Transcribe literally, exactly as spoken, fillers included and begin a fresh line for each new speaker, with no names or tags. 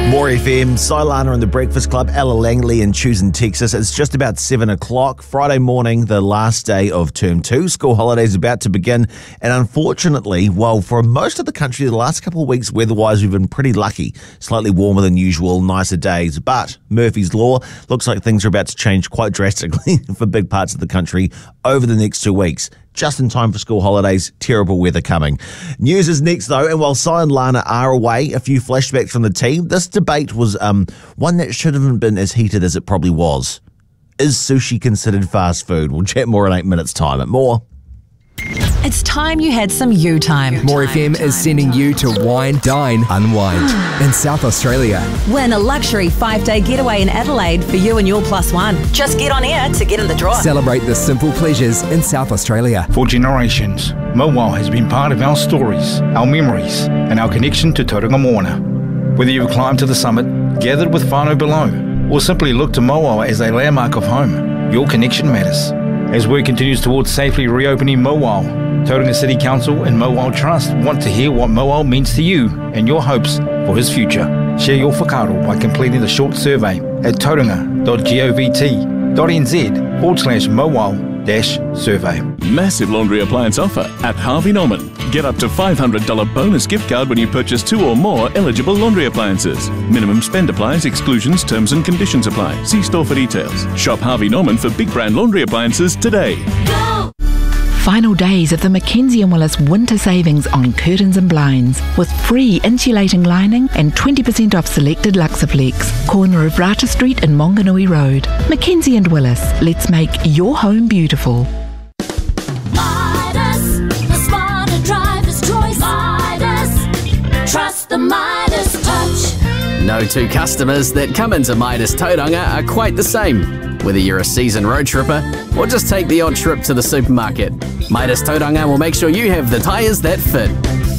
More F M, Silana and the Breakfast Club, Ella Langley in Choosing, Texas. It's just about seven o'clock, Friday morning, the last day of term two. School holidays about to begin. And unfortunately, well, for most of the country, the last couple of weeks, weather-wise, we've been pretty lucky. Slightly warmer than usual, nicer days. But Murphy's Law, looks like things are about to change quite drastically for big parts of the country over the next two weeks. Just in time for school holidays, terrible weather coming. News is next though, and while Si and Lana are away, a few flashbacks from the team. This debate was um, one that should have been as heated as it probably was. Is sushi considered fast food? We'll chat more in eight minutes' time. And more.
It's time you had some you time.
More F M is sending you to Wine, Dine, Unwind in South Australia.
Win a luxury five-day getaway in Adelaide for you and your plus one. Just get on air to get in the draw.
Celebrate the simple pleasures in South Australia.
For generations, Mowal has been part of our stories, our memories, and our connection to Tauranga Moana. Whether you've climbed to the summit, gathered with whānau below, or simply look to Mowal as a landmark of home, your connection matters. As work continues towards safely reopening Mowal, Tauranga City Council and Mowal Trust want to hear what Mowal means to you and your hopes for his future. Share your whakaaro by completing the short survey at tauranga.govt.nz forward slash Mowal dash survey.
Massive laundry appliance offer at Harvey Norman. Get up to five hundred dollars bonus gift card when you purchase two or more eligible laundry appliances. Minimum spend applies, exclusions, terms and conditions apply. See store for details. Shop Harvey Norman for big brand laundry appliances today.
Go! Final days of the Mackenzie and Willis winter savings on curtains and blinds with free insulating lining and twenty percent off selected Luxaflex. Corner of Rata Street and Monganui Road. Mackenzie and Willis, let's make your home beautiful.
Midas, the smarter driver's choice. Midas, trust the Midas touch.
No two customers that come into Midas Tauranga are quite the same. Whether you're a seasoned road tripper or just take the odd trip to the supermarket, Midas Tauranga will make sure you have the tyres that fit.